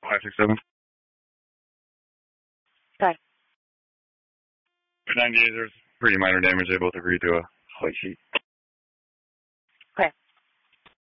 567. Okay. For 90 days, there's pretty minor damage. They both agreed to a white sheet.